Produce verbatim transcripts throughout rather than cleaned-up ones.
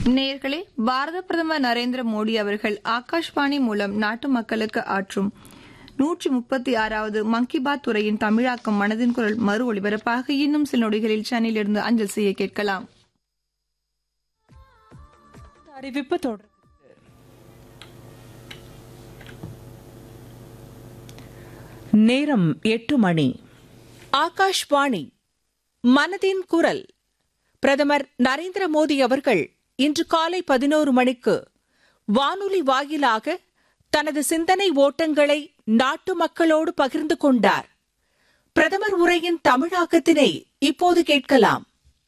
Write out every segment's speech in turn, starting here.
நேயர்களே, பாரத பிரதமர் நரேந்திர மோடி அவர்கள் ஆகாஷ்வாணி மூலம் நாட்டு மக்களுக்கு ஆற்றும் நூற்றி முப்பத்தி ஆறாவது மன் கி பாத் துறையின் தமிழாக்கம் மனதின் குரல் மறு ஒலிபரப்பாக இன்னும் சில நொடிகளில் சென்னையிலிருந்து அஞ்சல் செய்ய கேட்கலாம். அறிவிப்பு தொடர் நேரம் எட்டு மணி. ஆகாஷ்வாணி மனதின் குரல். பிரதமர் நரேந்திர மோடி அவர்கள் இன்று காலை பதினோரு மணிக்கு வானொலி வாயிலாக தனது சிந்தனை ஓட்டங்களை நாட்டு மக்களோடு பகிர்ந்து கொண்டார். பிரதமர் உரையின் தமிழாக்கத்தினை இப்போது கேட்கலாம்.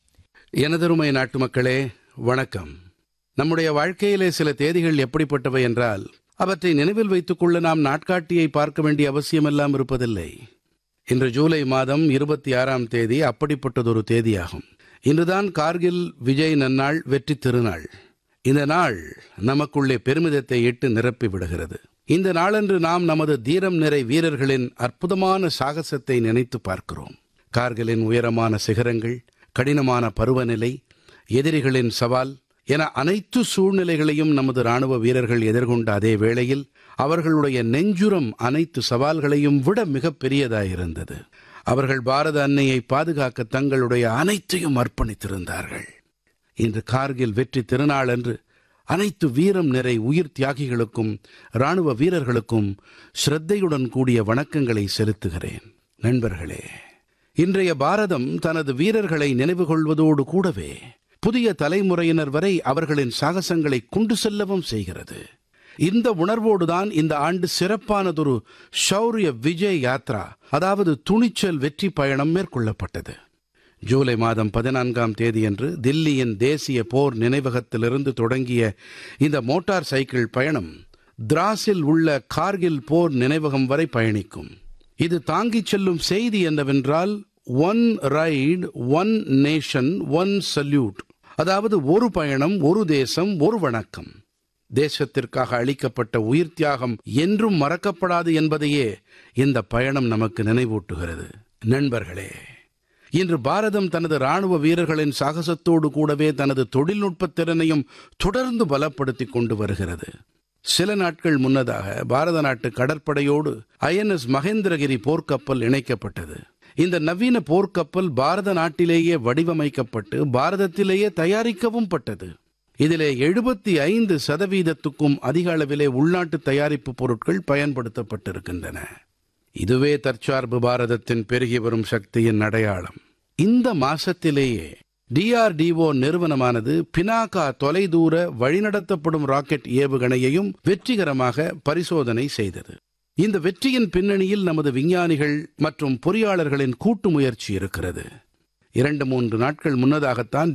எனதருமை நாட்டு மக்களே, வணக்கம். நம்முடைய வாழ்க்கையிலே சில தேதிகள் எப்படிப்பட்டவை என்றால் அவற்றை நினைவில் வைத்துக் கொள்ள நாம் நாட்காட்டியை பார்க்க வேண்டிய அவசியமெல்லாம் இருப்பதில்லை. இன்று ஜூலை மாதம் இருபத்தி ஆறாம் தேதி அப்படிப்பட்டதொரு தேதியாகும். இன்றுதான் கார்கில் விஜய் நன்னாள், வெற்றி திருநாள். இந்த நாள் நமக்குள்ளே பெருமிதத்தை இட்டு நிரப்பி விடுகிறது. இந்த நாளன்று நாம் நமது தீரம் நிறை வீரர்களின் அற்புதமான சாகசத்தை நினைத்து பார்க்கிறோம். கார்கிலின் உயரமான சிகரங்கள், கடினமான பருவநிலை, எதிரிகளின் சவால் என அனைத்து சூழ்நிலைகளையும் நமது ராணுவ வீரர்கள் எதிர்கொண்ட அதே வேளையில் அவர்களுடைய நெஞ்சுரம் அனைத்து சவால்களையும் விட மிகப் பெரியதாயிருந்தது. அவர்கள் பாரத அன்னையை பாதுகாக்க தங்களுடைய அனைத்தையும் அர்ப்பணித்திருந்தார்கள். இன்று கார்கில் வெற்றி திருநாள் அன்று அனைத்து வீரம் நிறை உயிர் தியாகிகளுக்கும் ராணுவ வீரர்களுக்கும் ஸ்ரத்தையுடன் கூடிய வணக்கங்களை செலுத்துகிறேன். நண்பர்களே, இன்றைய பாரதம் தனது வீரர்களை நினைவு கொள்வதோடு கூடவே புதிய தலைமுறையினர் வரை அவர்களின் சாகசங்களை கொண்டு செல்லவும் செய்கிறது. இந்த உணர்வோடுதான் இந்த ஆண்டு சிறப்பானதொரு ஷௌரிய விஜய் யாத்ரா, அதாவது துணிச்சல் வெற்றி பயணம் மேற்கொள்ளப்பட்டது. ஜூலை மாதம் பதினான்காம் தேதியன்று தில்லியின் தேசிய போர் நினைவகத்திலிருந்து தொடங்கிய இந்த மோட்டார் சைக்கிள் பயணம் திராஸில் உள்ள கார்கில் போர் நினைவகம் வரை பயணிக்கும். இது தாங்கிச் செல்லும் செய்தி என்னவென்றால், one right one nation one salute, அதாவது ஒரு பயணம் ஒரு தேசம் ஒரு வணக்கம். தேசத்திற்காக அளிக்கப்பட்ட உயிர் தியாகம் என்றும் மறக்கப்படாது என்பதையே இந்த பயணம் நமக்கு நினைவூட்டுகிறது. நண்பர்களே, இன்று பாரதம் தனது ராணுவ வீரர்களின் சாகசத்தோடு கூடவே தனது தொழில்நுட்ப திறனையும் தொடர்ந்து பலப்படுத்திக் கொண்டு வருகிறது. சில நாட்கள் முன்னதாக பாரத நாட்டு கடற்படையோடு ஐ என் எஸ் மகேந்திரகிரி போர்க்கப்பல் இணைக்கப்பட்டது. இந்த நவீன போர்க்கப்பல் பாரத நாட்டிலேயே வடிவமைக்கப்பட்டு பாரதத்திலேயே தயாரிக்கவும் பட்டது. இதிலே எழுபத்தி ஐந்து சதவீதத்துக்கும் அதிக அளவிலே உள்நாட்டு தயாரிப்பு பொருட்கள் பயன்படுத்தப்பட்டிருக்கின்றன. இதுவே தற்சார்பு பாரதத்தின் பெருகி வரும் சக்தியின் அடையாளம். இந்த மாசத்திலேயே டி ஆர் டி ஓ நிறுவனமானது பினாகா தொலைதூர வழிநடத்தப்படும் ராக்கெட் ஏவுகணையையும் வெற்றிகரமாக பரிசோதனை செய்தது. இந்த வெற்றியின் பின்னணியில் நமது விஞ்ஞானிகள் மற்றும் பொறியாளர்களின் கூட்டு முயற்சி இருக்கிறது. இரண்டு மூன்று நாட்கள் முன்னதாகத்தான்